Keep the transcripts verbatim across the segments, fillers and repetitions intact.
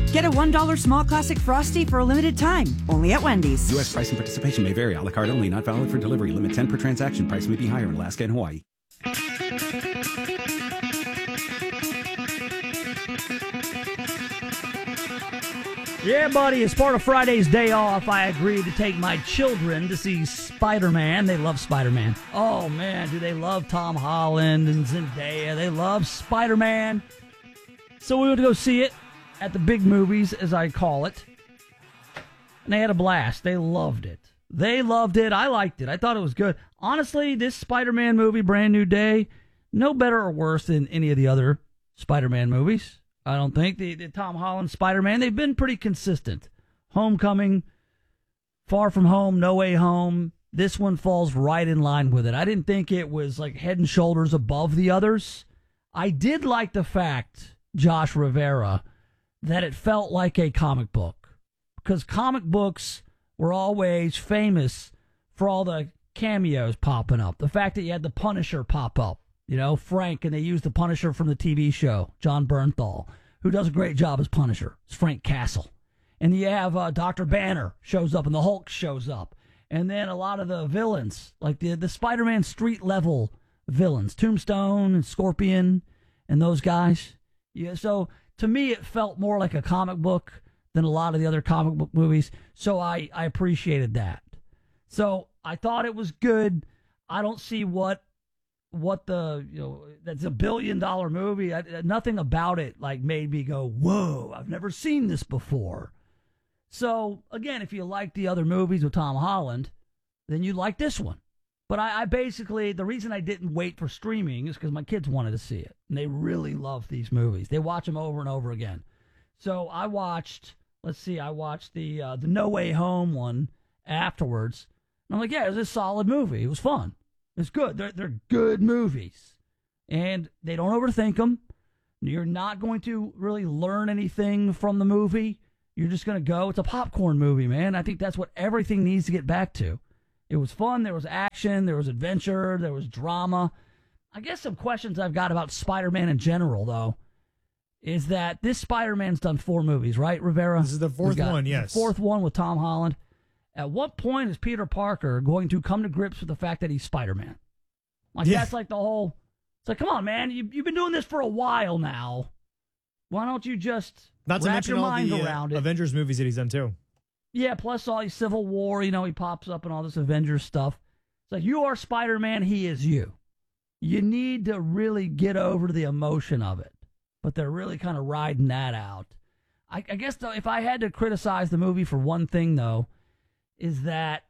Get a one dollar small classic Frosty for a limited time, only at Wendy's. U S price and participation may vary. A la carte only, not valid for delivery. Limit ten per transaction. Price may be higher in Alaska and Hawaii. Yeah, buddy, as part of Friday's day off, I agreed to take my children to see Spider-Man. They love Spider-Man. Oh, man, do they love Tom Holland and Zendaya. They love Spider-Man. So we went to go see it at the big movies, as I call it. And they had a blast. They loved it. They loved it. I liked it. I thought it was good. Honestly, this Spider-Man movie, Brand New Day, no better or worse than any of the other Spider-Man movies. I don't think. The, the Tom Holland Spider-Man, they've been pretty consistent. Homecoming, Far From Home, No Way Home. This one falls right in line with it. I didn't think it was like head and shoulders above the others. I did like the fact, Josh Rivera, that it felt like a comic book. Because comic books were always famous for all the cameos popping up. The fact that you had the Punisher pop up. You know, Frank, and they used the Punisher from the T V show, John Bernthal, who does a great job as Punisher. It's Frank Castle. And you have uh, Doctor Banner shows up, and the Hulk shows up. And then a lot of the villains, like the, the Spider-Man street-level villains, Tombstone and Scorpion and those guys. Yeah, so to me, it felt more like a comic book than a lot of the other comic book movies. So I, I appreciated that. So I thought it was good. I don't see what what the, you know, that's a billion dollar movie. I, nothing about it like made me go, whoa, I've never seen this before. So again, if you like the other movies with Tom Holland, then you like this one. But I, I basically, the reason I didn't wait for streaming is because my kids wanted to see it. And they really love these movies. They watch them over and over again. So I watched, let's see, I watched the, uh, the No Way Home one afterwards. And I'm like, yeah, it was a solid movie. It was fun. It's good. They're, they're good movies. And they don't overthink them. You're not going to really learn anything from the movie. You're just going to go. It's a popcorn movie, man. I think that's what everything needs to get back to. It was fun. There was action. There was adventure. There was drama. I guess some questions I've got about Spider-Man in general, though, is that this Spider-Man's done four movies, right, Rivera? This is the fourth one, yes. The fourth one with Tom Holland. At what point is Peter Parker going to come to grips with the fact that he's Spider-Man? Like, yeah. That's like the whole... It's like, come on, man. You, you've been doing this for a while now. Why don't you just Not to wrap mention your all mind the around uh, it? Avengers movies that he's done, too. Yeah, plus all these Civil War, you know, he pops up and all this Avengers stuff. It's like, you are Spider-Man, he is you. You need to really get over to the emotion of it. But they're really kind of riding that out. I, I guess, though, if I had to criticize the movie for one thing, though, is that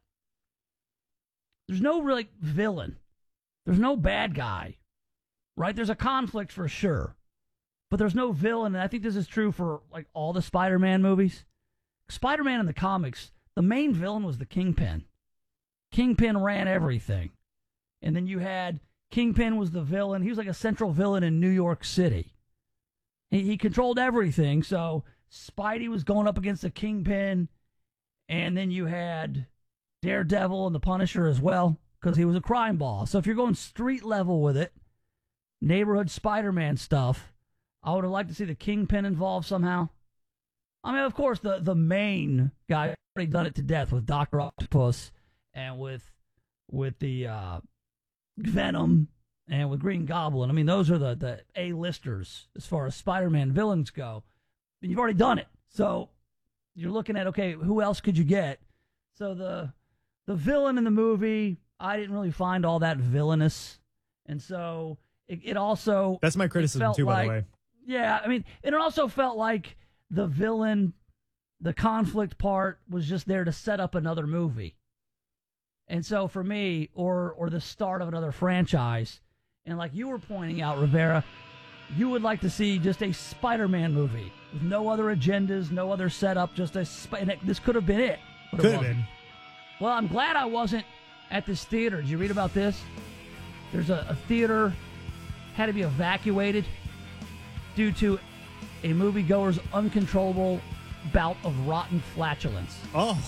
there's no really villain. There's no bad guy, right? There's a conflict for sure, but there's no villain, and I think this is true for like all the Spider-Man movies. Spider-Man in the comics, the main villain was the Kingpin. Kingpin ran everything, and then you had Kingpin was the villain. He was like a central villain in New York City. He, he controlled everything, so Spidey was going up against the Kingpin. And then you had Daredevil and the Punisher as well, because he was a crime boss. So if you're going street level with it, neighborhood Spider-Man stuff, I would have liked to see the Kingpin involved somehow. I mean, of course, the, the main guy already done it to death with Doctor Octopus and with with the uh, Venom and with Green Goblin. I mean, those are the, the A-listers as far as Spider-Man villains go. And you've already done it. So you're looking at, okay, who else could you get? So the the villain in the movie, I didn't really find all that villainous. And so it, it also... That's my criticism, too, like, by the way. Yeah, I mean, it also felt like the villain, the conflict part, was just there to set up another movie. And so for me, or or the start of another franchise, and like you were pointing out, Rivera, you would like to see just a Spider-Man movie with no other agendas, no other setup, just a... Sp- and it, this could have been it. Could have been. Well, I'm glad I wasn't at this theater. Did you read about this? There's a, a theater had to be evacuated due to a moviegoer's uncontrollable bout of rotten flatulence. Oh.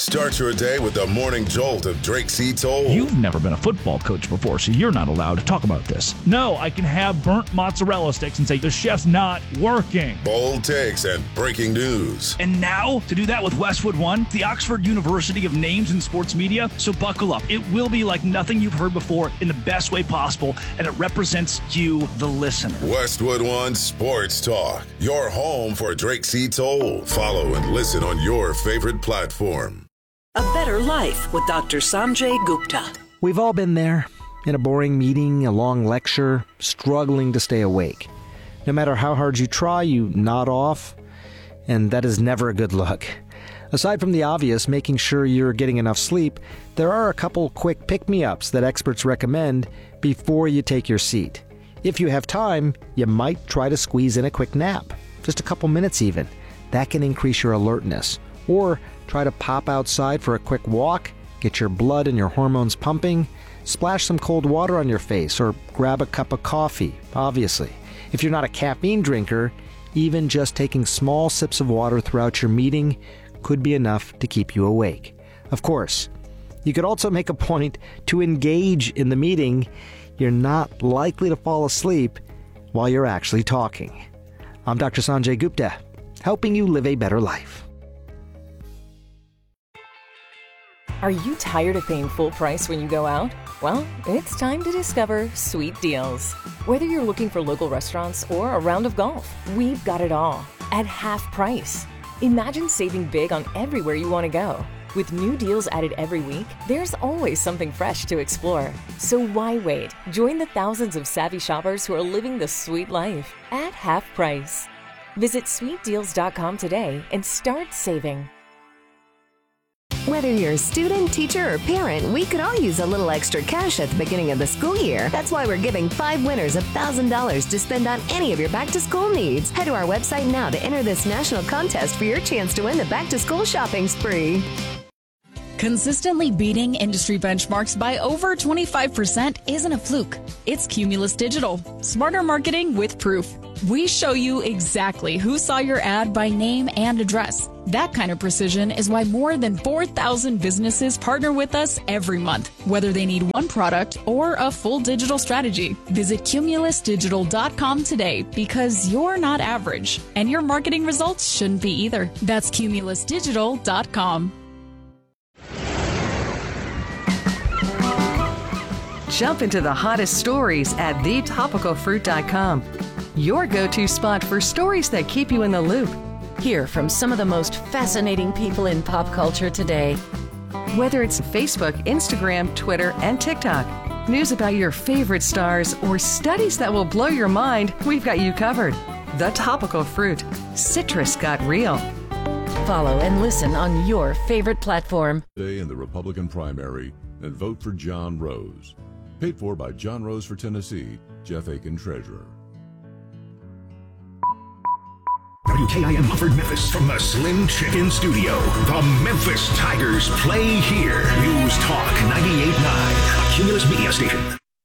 Start your day with the morning jolt of Drake C. Toll. You've never been a football coach before, so you're not allowed to talk about this. No, I can have burnt mozzarella sticks and say the chef's not working. Bold takes and breaking news. And now, to do that with Westwood One, the Oxford University of names in sports media. So buckle up. It will be like nothing you've heard before in the best way possible, and it represents you, the listener. Westwood One Sports Talk, your home for Drake C. Toll. Follow and listen on your favorite platform. A Better Life with Doctor Sanjay Gupta. We've all been there, in a boring meeting, a long lecture, struggling to stay awake. No matter how hard you try, you nod off, and that is never a good look. Aside from the obvious, making sure you're getting enough sleep, there are a couple quick pick-me-ups that experts recommend before you take your seat. If you have time, you might try to squeeze in a quick nap, just a couple minutes even. That can increase your alertness. Or try to pop outside for a quick walk, get your blood and your hormones pumping, splash some cold water on your face, or grab a cup of coffee, obviously. If you're not a caffeine drinker, even just taking small sips of water throughout your meeting could be enough to keep you awake. Of course, you could also make a point to engage in the meeting. You're not likely to fall asleep while you're actually talking. I'm Doctor Sanjay Gupta, helping you live a better life. Are you tired of paying full price when you go out? Well, it's time to discover Sweet Deals. Whether you're looking for local restaurants or a round of golf, we've got it all at half price. Imagine saving big on everywhere you want to go. With new deals added every week, there's always something fresh to explore. So why wait? Join the thousands of savvy shoppers who are living the sweet life at half price. Visit sweet deals dot com today and start saving. Whether you're a student, teacher, or parent, we could all use a little extra cash at the beginning of the school year. That's why we're giving five winners one thousand dollars to spend on any of your back-to-school needs. Head to our website now to enter this national contest for your chance to win the back-to-school shopping spree. Consistently beating industry benchmarks by over twenty-five percent isn't a fluke. It's Cumulus Digital. Smarter marketing with proof. We show you exactly who saw your ad by name and address. That kind of precision is why more than four thousand businesses partner with us every month, whether they need one product or a full digital strategy. Visit cumulus digital dot com today because you're not average, and your marketing results shouldn't be either. That's cumulus digital dot com. Jump into the hottest stories at the topical fruit dot com. Your go-to spot for stories that keep you in the loop. Hear from some of the most fascinating people in pop culture today. Whether it's Facebook, Instagram, Twitter, and TikTok, news about your favorite stars, or studies that will blow your mind, we've got you covered. The Topical Fruit. Citrus got real. Follow and listen on your favorite platform. Today in the Republican primary and vote for John Rose. Paid for by John Rose for Tennessee, Jeff Aiken, Treasurer. W K I M Mumford, Memphis, from the Slim Chicken Studio. The Memphis Tigers play here. News Talk ninety-eight point nine, a Cumulus Media station.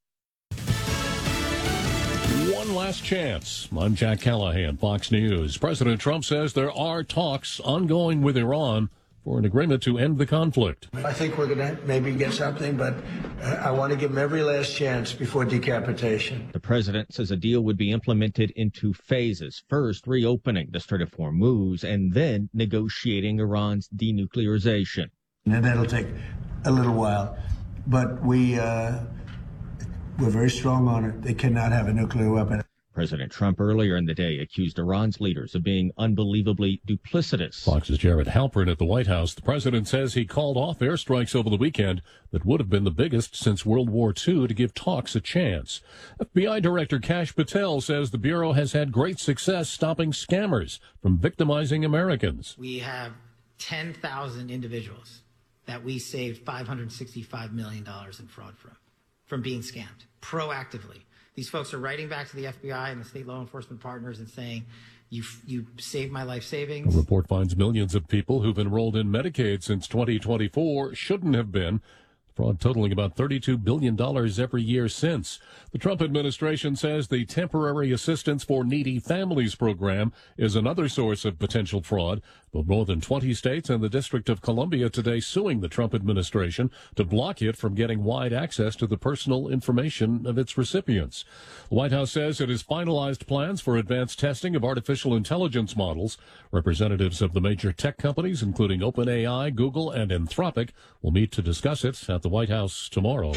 One last chance. I'm Jack Callahan, Fox News. President Trump says there are talks ongoing with Iran for an agreement to end the conflict. I think we're going to maybe get something, but I want to give them every last chance before decapitation. The president says a deal would be implemented in two phases. First, reopening the Strait of Hormuz, and then negotiating Iran's denuclearization. And that'll take a little while, but we, uh, we're very strong on it. They cannot have a nuclear weapon. President Trump earlier in the day accused Iran's leaders of being unbelievably duplicitous. Fox's Jared Halpern at the White House. The president says he called off airstrikes over the weekend that would have been the biggest since World War Two to give talks a chance. F B I Director Kash Patel says the Bureau has had great success stopping scammers from victimizing Americans. We have ten thousand individuals that we saved five hundred sixty-five million dollars in fraud from, from being scammed proactively. These folks are writing back to the F B I and the state law enforcement partners and saying, you you saved my life savings. The report finds millions of people who've enrolled in Medicaid since twenty twenty-four shouldn't have been. fraud totaling about thirty-two billion dollars every year since. The Trump administration says the Temporary Assistance for Needy Families program is another source of potential fraud, with more than twenty states and the District of Columbia today suing the Trump administration to block it from getting wide access to the personal information of its recipients. The White House says it has finalized plans for advanced testing of artificial intelligence models. Representatives of the major tech companies, including OpenAI, Google, and Anthropic, will meet to discuss it at the White House tomorrow.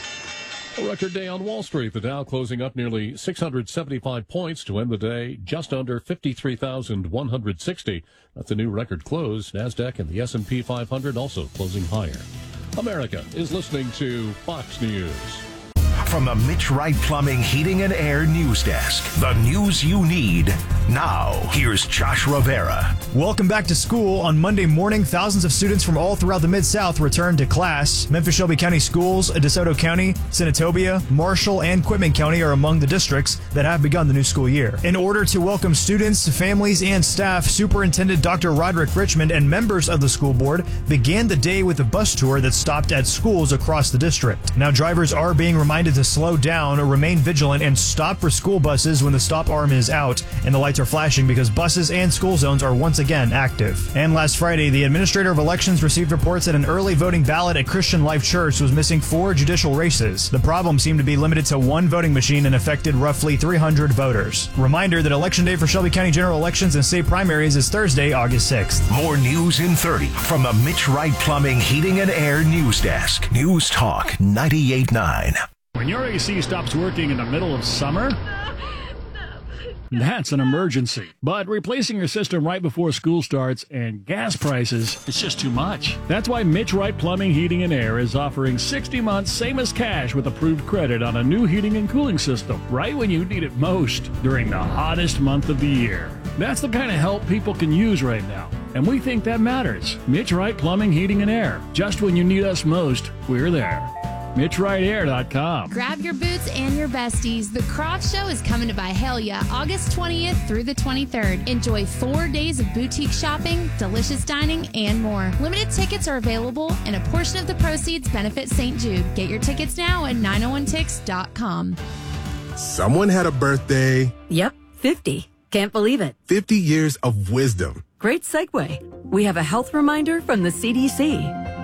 A record day on Wall Street, the Dow closing up nearly six hundred seventy-five points to end the day just under fifty-three thousand one hundred sixty. That's a new record close. NASDAQ and the S and P five hundred also closing higher. America is listening to Fox News. From the Mitch Wright Plumbing, Heating, and Air News Desk, the news you need now. Here's Josh Rivera. Welcome back to school. On Monday morning, thousands of students from all throughout the Mid-South returned to class. Memphis-Shelby County Schools, DeSoto County, Senatobia, Marshall, and Quitman County are among the districts that have begun the new school year. In order to welcome students, families, and staff, Superintendent Doctor Roderick Richmond and members of the school board began the day with a bus tour that stopped at schools across the district. Now, drivers are being reminded to slow down, remain vigilant, and stop for school buses when the stop arm is out and the lights are flashing, because buses and school zones are once again active. And last Friday, the Administrator of Elections received reports that an early voting ballot at Christian Life Church was missing four judicial races. The problem seemed to be limited to one voting machine and affected roughly three hundred voters. Reminder that Election Day for Shelby County general elections and state primaries is Thursday, August sixth. More news in thirty from the Mitch Wright Plumbing, Heating, and Air News Desk. News Talk ninety-eight point nine. When your A C stops working in the middle of summer, that's an emergency. But replacing your system right before school starts and gas prices, it's just too much. That's why Mitch Wright Plumbing, Heating, and Air is offering sixty months, same as cash, with approved credit on a new heating and cooling system right when you need it most during the hottest month of the year. That's the kind of help people can use right now, and we think that matters. Mitch Wright Plumbing, Heating, and Air. Just when you need us most, we're there. Mitch Wright Air dot com. Grab your boots and your besties. The Croc Show is coming to Byhalia August twentieth through the twenty-third. Enjoy four days of boutique shopping, delicious dining, and more. Limited tickets are available, and a portion of the proceeds benefit Saint Jude. Get your tickets now at nine oh one tix dot com. Someone had a birthday. Yep, fifty. Can't believe it. fifty years of wisdom. Great segue. We have a health reminder from the C D C.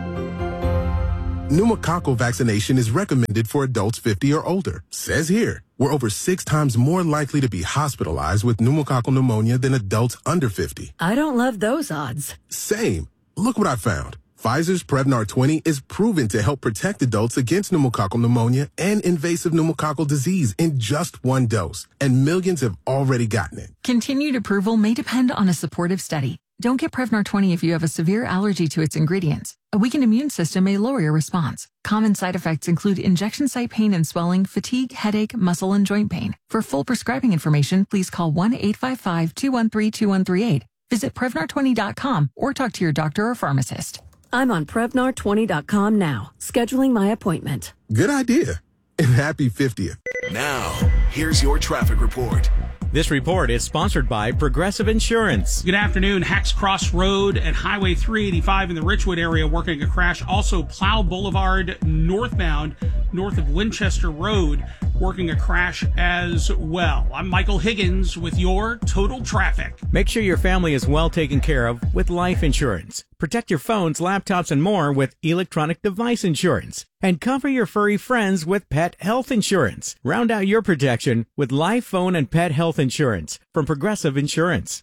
Pneumococcal vaccination is recommended for adults fifty or older. Says here, we're over six times more likely to be hospitalized with pneumococcal pneumonia than adults under fifty. I don't love those odds. Same. Look what I found. Pfizer's Prevnar twenty is proven to help protect adults against pneumococcal pneumonia and invasive pneumococcal disease in just one dose. And millions have already gotten it. Continued approval may depend on a supportive study. Don't get Prevnar twenty if you have a severe allergy to its ingredients. A weakened immune system may lower your response. Common side effects include injection site pain and swelling, fatigue, headache, muscle, and joint pain. For full prescribing information, please call one eight five five, two one three, two one three eight. Visit Prevnar twenty dot com or talk to your doctor or pharmacist. I'm on Prevnar twenty dot com now, scheduling my appointment. Good idea. And happy fiftieth. Now, here's your traffic report. This report is sponsored by Progressive Insurance. Good afternoon. Hacks Cross Road and Highway three eighty-five in the Richwood area working a crash. Also, Plow Boulevard northbound, north of Winchester Road, working a crash as well. I'm Michael Higgins with your Total Traffic. Make sure your family is well taken care of with life insurance. Protect your phones, laptops, and more with electronic device insurance. And cover your furry friends with pet health insurance. Round out your protection with life, phone, and pet health insurance from Progressive Insurance.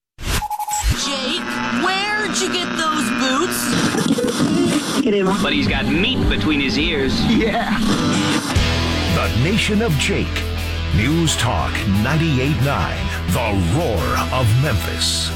Jake, where'd you get those boots? But he's got meat between his ears. Yeah. The Nation of Jake. News Talk ninety-eight point nine. The Roar of Memphis.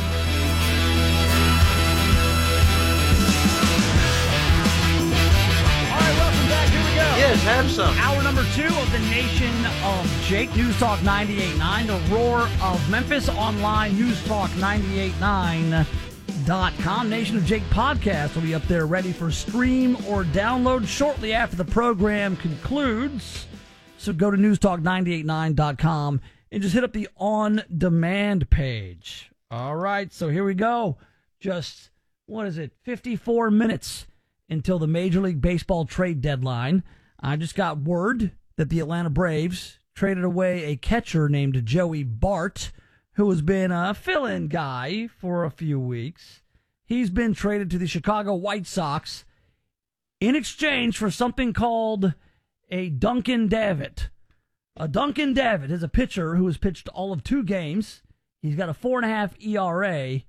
Yes, have some. Hour number two of the Nation of Jake. News Talk ninety-eight point nine, the Roar of Memphis. Online, News Talk ninety-eight point nine dot com. Nation of Jake podcast will be up there ready for stream or download shortly after the program concludes. So go to news talk ninety-eight point nine dot com and just hit up the on-demand page. All right, so here we go. Just, what is it, fifty-four minutes until the Major League Baseball trade deadline. I just got word that the Atlanta Braves traded away a catcher named Joey Bart, who has been a fill-in guy for a few weeks. He's been traded to the Chicago White Sox in exchange for something called a Duncan Davitt. A Duncan Davitt is a pitcher who has pitched all of two games. He's got a four and a half E R A.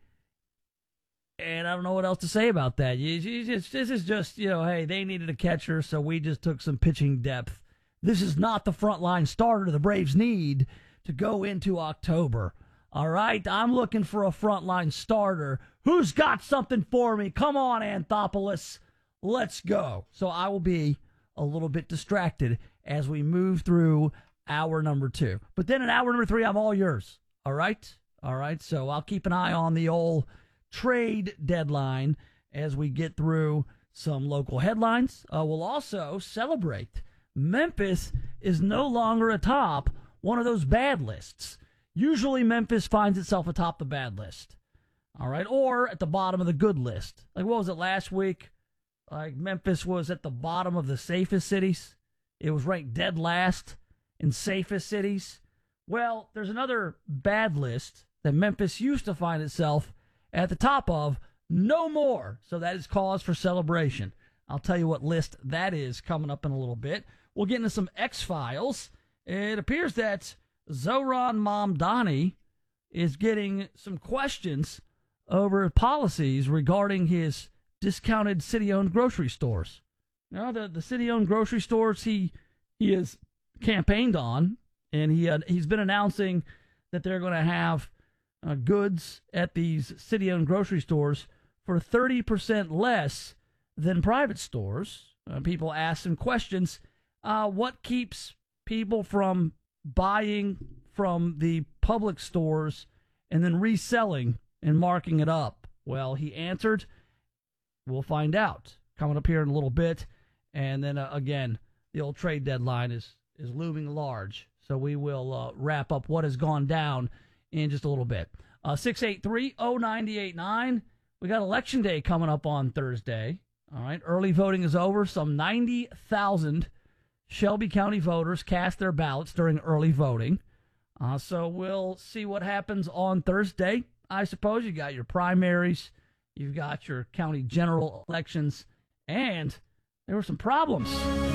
And I don't know what else to say about that. You, you just, this is just, you know, hey, they needed a catcher, so we just took some pitching depth. This is not the frontline starter the Braves need to go into October. All right, I'm looking for a frontline starter. Who's got something for me? Come on, Anthopoulos. Let's go. So I will be a little bit distracted as we move through hour number two. But then in hour number three, I'm all yours. All right? All right, so I'll keep an eye on the old trade deadline as we get through some local headlines. Uh, we'll also celebrate. Memphis is no longer atop one of those bad lists. Usually Memphis finds itself atop the bad list, all right, or at the bottom of the good list. Like, what was it last week? Like, Memphis was at the bottom of the safest cities. It was ranked dead last in safest cities. Well, there's another bad list that Memphis used to find itself at the top of. No more. So that is cause for celebration. I'll tell you what list that is coming up in a little bit. We'll get into some X-Files. It appears that Zohran Mamdani is getting some questions over policies regarding his discounted city-owned grocery stores. You know, the, the city-owned grocery stores he he has campaigned on, and he had, he's been announcing that they're going to have uh, goods at these city-owned grocery stores for thirty percent less than private stores. Uh, people ask him questions. Uh, what keeps people from buying from the public stores and then reselling and marking it up? Well, he answered. We'll find out coming up here in a little bit. And then, uh, again, the old trade deadline is, is looming large. So we will uh, wrap up what has gone down in just a little bit. Uh, six eight three, oh nine eight nine. We got Election Day coming up on Thursday. All right, early voting is over. Some ninety thousand Shelby County voters cast their ballots during early voting. Uh, so we'll see what happens on Thursday. I suppose you got your primaries, you've got your county general elections, and there were some problems.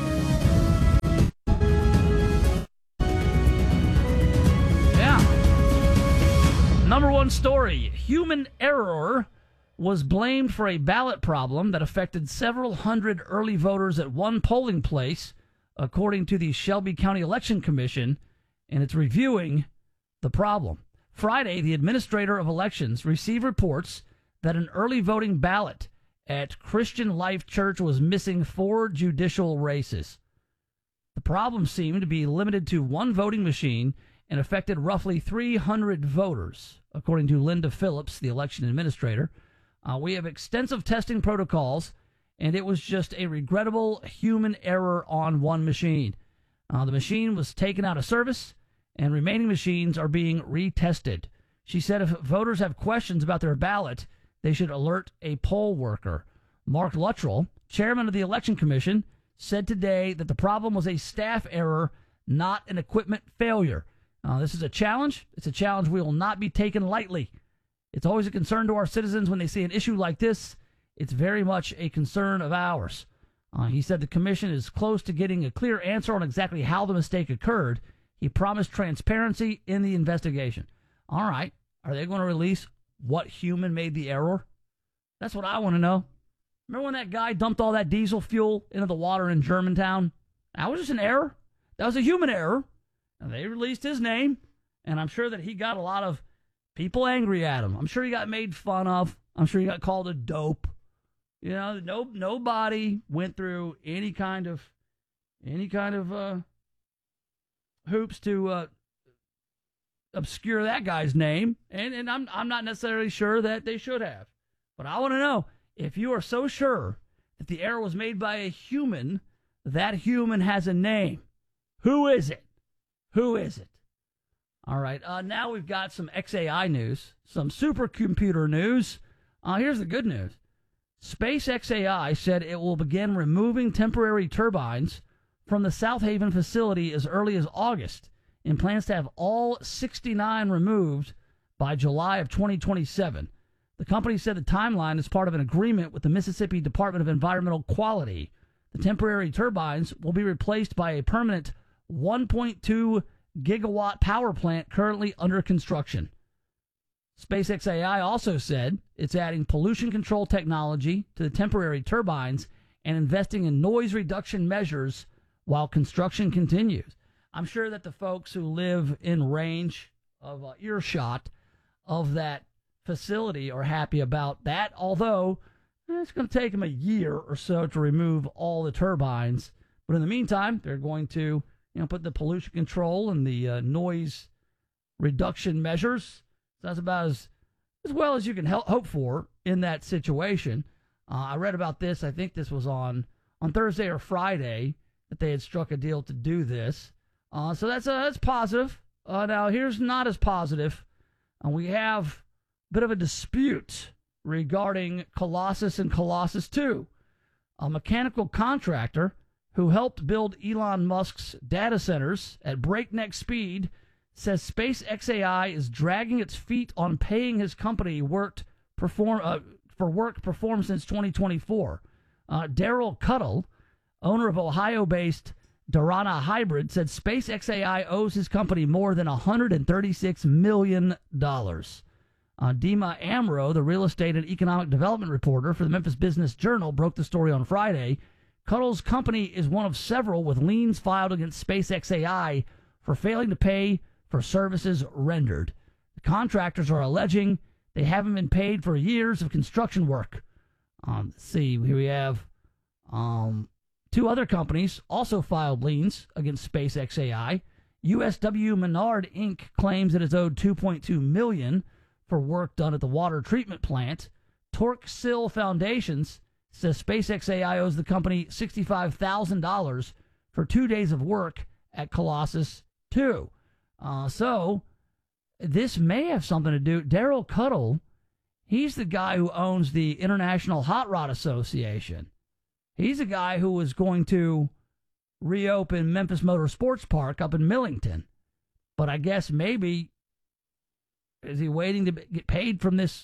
Yeah. Number one story, human error was blamed for a ballot problem that affected several hundred early voters at one polling place, according to the Shelby County Election Commission, and it's reviewing the problem. Friday, the Administrator of Elections received reports that an early voting ballot at Christian Life Church was missing four judicial races. The problem seemed to be limited to one voting machine and affected roughly three hundred voters, according to Linda Phillips, the election administrator. Uh, we have extensive testing protocols, and it was just a regrettable human error on one machine. Uh, the machine was taken out of service, and remaining machines are being retested. She said if voters have questions about their ballot, they should alert a poll worker. Mark Luttrell, chairman of the Election Commission, said today that the problem was a staff error, not an equipment failure. Uh, this is a challenge. It's a challenge we will not be taken lightly. It's always a concern to our citizens when they see an issue like this. It's very much a concern of ours. Uh, he said the commission is close to getting a clear answer on exactly how the mistake occurred. He promised transparency in the investigation. All right. Are they going to release what human made the error? That's what I want to know. Remember when that guy dumped all that diesel fuel into the water in Germantown? That was just an error. That was a human error. And they released his name, and I'm sure that he got a lot of people angry at him. I'm sure he got made fun of. I'm sure he got called a dope. You know, no nobody went through any kind of any kind of uh, hoops to uh, obscure that guy's name, and and I'm I'm not necessarily sure that they should have. But I want to know, if you are so sure that the error was made by a human, that human has a name. Who is it? Who is it? All right. Uh, now we've got some X A I news, some supercomputer news. Uh, here's the good news. SpaceX A I said it will begin removing temporary turbines from the South Haven facility as early as August and plans to have all sixty-nine removed by July of twenty twenty-seven. The company said the timeline is part of an agreement with the Mississippi Department of Environmental Quality. The temporary turbines will be replaced by a permanent one point two gigawatt power plant currently under construction. SpaceX A I also said it's adding pollution control technology to the temporary turbines and investing in noise reduction measures while construction continues. I'm sure that the folks who live in range of uh, earshot of that facility are happy about that, although eh, it's going to take them a year or so to remove all the turbines. But in the meantime, they're going to you know, put the pollution control and the uh, noise reduction measures. So that's about as, as well as you can help, hope for in that situation. Uh, I read about this. I think this was on, on Thursday or Friday that they had struck a deal to do this. Uh, so that's, uh, that's positive. Uh, now, here's not as positive. Uh, we have a bit of a dispute regarding Colossus and Colossus two. A mechanical contractor who helped build Elon Musk's data centers at breakneck speed says SpaceX A I is dragging its feet on paying his company worked perform uh, for work performed since twenty twenty-four. Uh, Daryl Cuttle, owner of Ohio-based Durana Hybrid, said SpaceX A I owes his company more than one hundred thirty-six million dollars. Uh, Dima Amro, the real estate and economic development reporter for the Memphis Business Journal, broke the story on Friday. Cuttle's company is one of several with liens filed against SpaceX A I for failing to pay for services rendered. The contractors are alleging they haven't been paid for years of construction work. Um, let's see, here we have um, two other companies also filed liens against SpaceX A I. U S W Menard Incorporated claims it is owed two point two million dollars for work done at the water treatment plant. Torque-Sill Foundations says SpaceX A I owes the company sixty-five thousand dollars for two days of work at Colossus two. Uh, so, this may have something to do. Daryl Cuttle, he's the guy who owns the International Hot Rod Association. He's the guy who was going to reopen Memphis Motor Sports Park up in Millington. But I guess maybe, is he waiting to get paid from this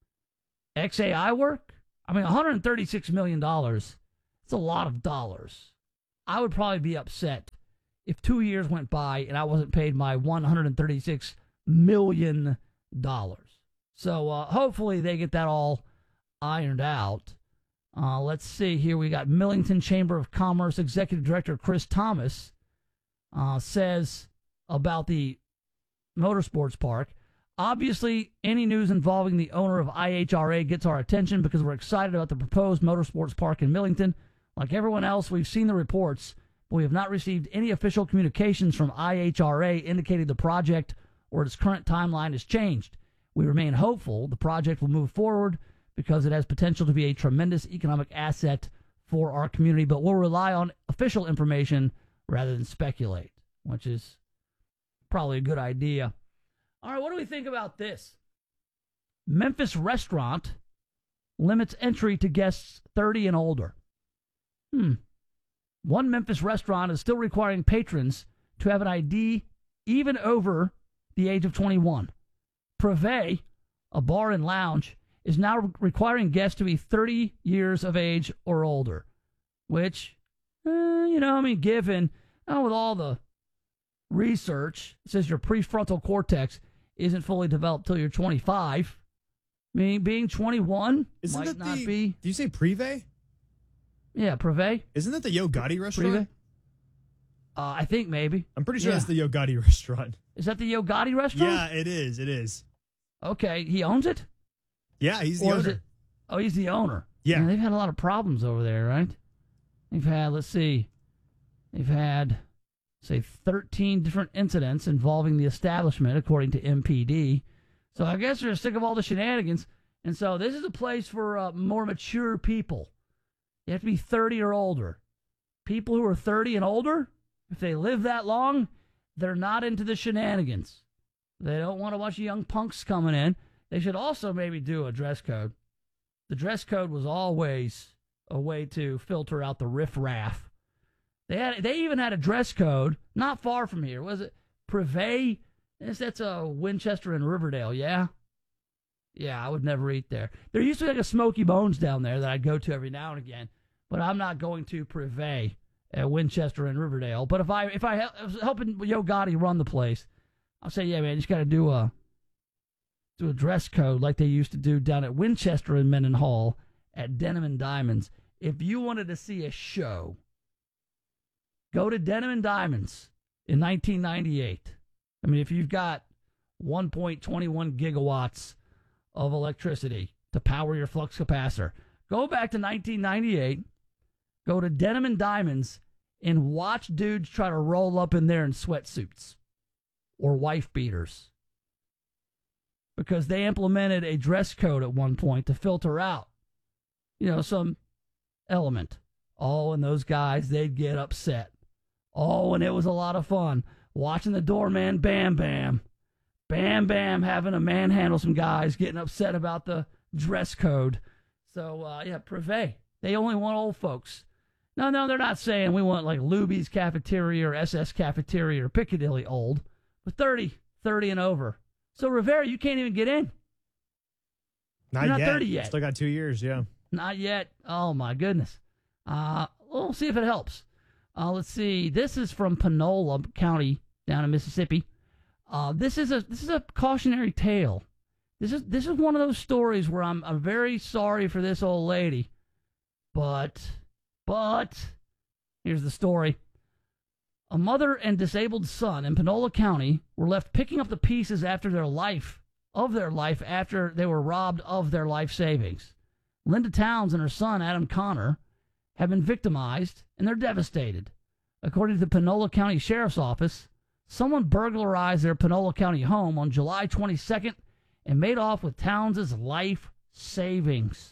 X A I work? I mean, one hundred thirty-six million dollars, it's a lot of dollars. I would probably be upset if two years went by and I wasn't paid my one hundred thirty-six million dollars. So uh, hopefully they get that all ironed out. Uh, let's see here. We got Millington Chamber of Commerce Executive Director Chris Thomas uh, says about the Motorsports Park. Obviously, any news involving the owner of I H R A gets our attention because we're excited about the proposed Motorsports Park in Millington. Like everyone else, we've seen the reports, but we have not received any official communications from I H R A indicating the project or its current timeline has changed. We remain hopeful the project will move forward because it has potential to be a tremendous economic asset for our community, but we'll rely on official information rather than speculate, which is probably a good idea. All right, what do we think about this? Memphis restaurant limits entry to guests thirty and older. Hmm. One Memphis restaurant is still requiring patrons to have an I D even over the age of twenty-one. Privé, a bar and lounge, is now requiring guests to be thirty years of age or older, which, eh, you know, I mean, given, oh, with all the research, it says your prefrontal cortex isn't fully developed till you're twenty-five. I mean, being twenty-one Isn't might that not the, be. Do you say Privé? Yeah, Privé. Isn't that the Yo Gotti restaurant? Privé? Uh, I think maybe. I'm pretty sure Yeah. that's the Yo Gotti restaurant. Is that the Yo Gotti restaurant? Yeah, it is. It is. Okay, he owns it? Yeah, he's the Or is owner. it- oh, he's the owner. Yeah. Man, they've had a lot of problems over there, right? They've had, let's see, they've had, say, thirteen different incidents involving the establishment, according to M P D. So I guess they're sick of all the shenanigans. And so this is a place for uh, more mature people. You have to be thirty or older. People who are thirty and older, if they live that long, they're not into the shenanigans. They don't want a bunch of young punks coming in. They should also maybe do a dress code. The dress code was always a way to filter out the riffraff. They had, they even had a dress code not far from here. Was it Privé? That's a Winchester and Riverdale, yeah? Yeah, I would never eat there. There used to be like a Smoky Bones down there that I'd go to every now and again, but I'm not going to Privé at Winchester and Riverdale. But if I if I was helping Yo Gotti run the place, I'll say, yeah, man, you just got to do a do a dress code like they used to do down at Winchester and Mendenhall at Denim and Diamonds. If you wanted to see a show, go to Denim and Diamonds in nineteen ninety-eight. I mean, if you've got one point two one gigawatts of electricity to power your flux capacitor, go back to nineteen ninety-eight, go to Denim and Diamonds, and watch dudes try to roll up in there in sweatsuits or wife beaters. Because they implemented a dress code at one point to filter out, you know, some element. Oh, and those guys, they'd get upset. Oh, and it was a lot of fun watching the doorman Bam Bam. Bam Bam having to manhandle some guys, getting upset about the dress code. So, uh, yeah, Privé. They only want old folks. No, no, they're not saying we want like Luby's Cafeteria or S S Cafeteria or Piccadilly old, but thirty, thirty and over. So, Rivera, you can't even get in. Not, You're not yet. thirty yet. Still got two years, yeah. Not yet. Oh, my goodness. Uh, we'll see if it helps. Uh, let's see. This is from Panola County down in Mississippi. Uh, this is a this is a cautionary tale. This is this is one of those stories where I'm I'm very sorry for this old lady, but but here's the story. A mother and disabled son in Panola County were left picking up the pieces after their life of their life after they were robbed of their life savings. Linda Towns and her son Adam Connor have been victimized and they're devastated. According to the Panola County Sheriff's Office, someone burglarized their Panola County home on July twenty-second and made off with Towns' life savings.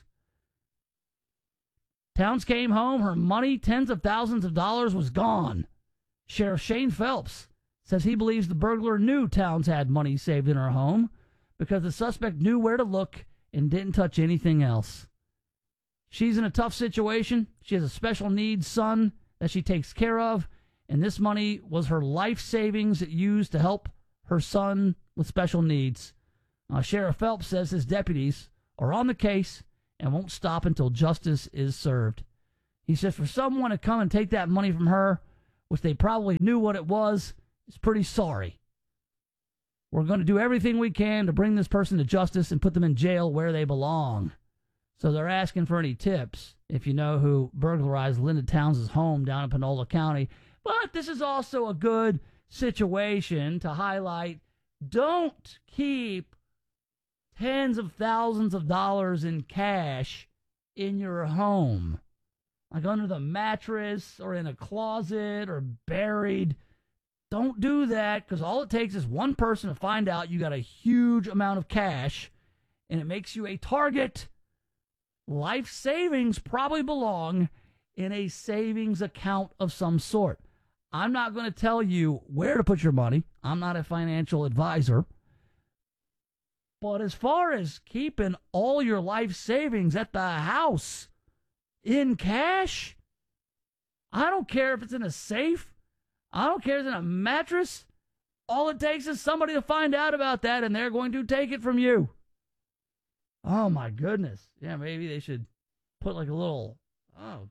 Towns came home, her money, tens of thousands of dollars, was gone. Sheriff Shane Phelps says he believes the burglar knew Towns had money saved in her home because the suspect knew where to look and didn't touch anything else. She's in a tough situation. She has a special needs son that she takes care of, and this money was her life savings used to help her son with special needs. Uh, Sheriff Phelps says his deputies are on the case and won't stop until justice is served. He says for someone to come and take that money from her, which they probably knew what it was, is pretty sorry. We're going to do everything we can to bring this person to justice and put them in jail where they belong. So they're asking for any tips if you know who burglarized Linda Towns' home down in Panola County. But this is also a good situation to highlight. Don't keep tens of thousands of dollars in cash in your home, like under the mattress or in a closet or buried. Don't do that, because all it takes is one person to find out you got a huge amount of cash, and it makes you a target. Life savings probably belong in a savings account of some sort. I'm not going to tell you where to put your money. I'm not a financial advisor. But as far as keeping all your life savings at the house in cash, I don't care if it's in a safe. I don't care if it's in a mattress. All it takes is somebody to find out about that, and they're going to take it from you. Oh, my goodness. Yeah, maybe they should put like a little, oh,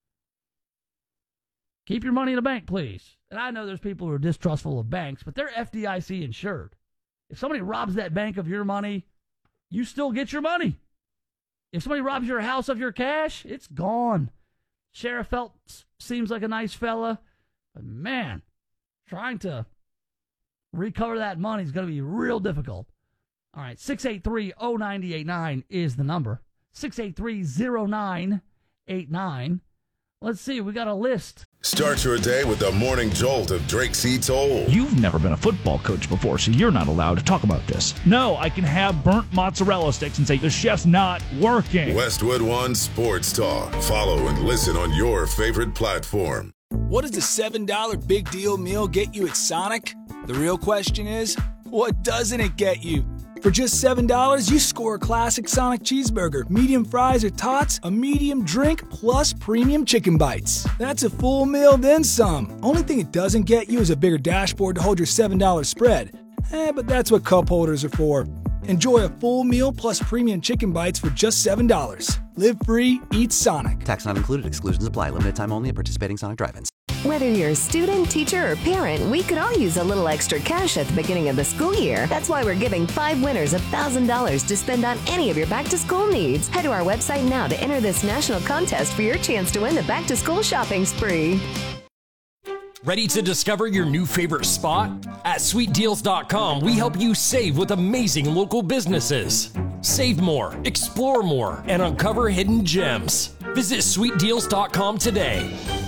keep your money in a bank, please. And I know there's people who are distrustful of banks, but they're F D I C insured. If somebody robs that bank of your money, you still get your money. If somebody robs your house of your cash, it's gone. Sheriff Phelps seems like a nice fella, but man, trying to recover that money is going to be real difficult. All right, six eight three, oh nine eight nine is the number. six eight three, oh nine eight nine. Let's see, we got a list. Start your day with the morning jolt of Drake C. Toll. You've never been a football coach before, so you're not allowed to talk about this. No, I can have burnt mozzarella sticks and say the chef's not working. Westwood One Sports Talk. Follow and listen on your favorite platform. What does the seven dollar Big Deal Meal get you at Sonic? The real question is, what doesn't it get you? For just seven dollars, you score a classic Sonic cheeseburger, medium fries or tots, a medium drink, plus premium chicken bites. That's a full meal, then some. Only thing it doesn't get you is a bigger dashboard to hold your seven dollar spread. Eh, but that's what cup holders are for. Enjoy a full meal plus premium chicken bites for just seven dollars. Live free, eat Sonic. Tax not included. Exclusions apply. Limited time only at participating Sonic drive-ins. Whether you're a student, teacher, or parent, we could all use a little extra cash at the beginning of the school year. That's why we're giving five winners one thousand dollars to spend on any of your back-to-school needs. Head to our website now to enter this national contest for your chance to win the back-to-school shopping spree. Ready to discover your new favorite spot? At sweet deals dot com, we help you save with amazing local businesses. Save more, explore more, and uncover hidden gems. Visit sweet deals dot com today.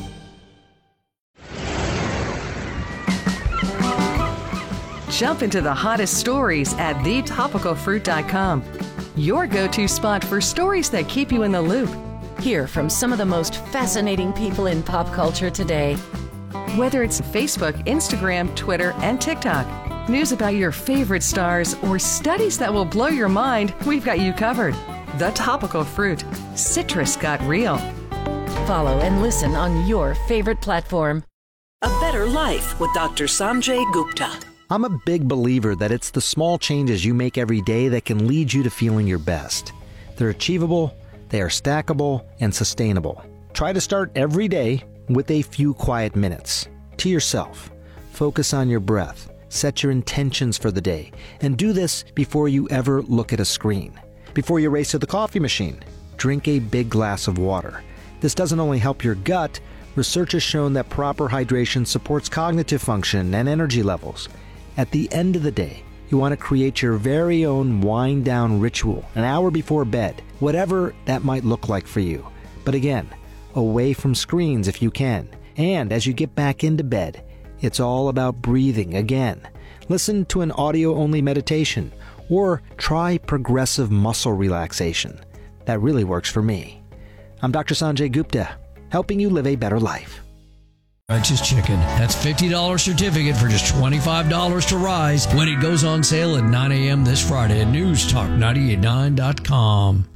Jump into the hottest stories at the topical fruit dot com. Your go-to spot for stories that keep you in the loop. Hear from some of the most fascinating people in pop culture today. Whether it's Facebook, Instagram, Twitter, and TikTok, news about your favorite stars, or studies that will blow your mind, we've got you covered. The Topical Fruit. Citrus got real. Follow and listen on your favorite platform. A Better Life with Doctor Sanjay Gupta. I'm a big believer that it's the small changes you make every day that can lead you to feeling your best. They're achievable, they are stackable, and sustainable. Try to start every day with a few quiet minutes to yourself. Focus on your breath, set your intentions for the day, and do this before you ever look at a screen. Before you race to the coffee machine, drink a big glass of water. This doesn't only help your gut, research has shown that proper hydration supports cognitive function and energy levels. At the end of the day, you want to create your very own wind-down ritual an hour before bed, whatever that might look like for you. But again, away from screens if you can. And as you get back into bed, it's all about breathing again. Listen to an audio-only meditation or try progressive muscle relaxation. That really works for me. I'm Doctor Sanjay Gupta, helping you live a better life. Righteous Chicken. That's fifty dollars certificate for just twenty-five dollars to Rise when it goes on sale at nine a.m. this Friday at news talk nine eight nine dot com.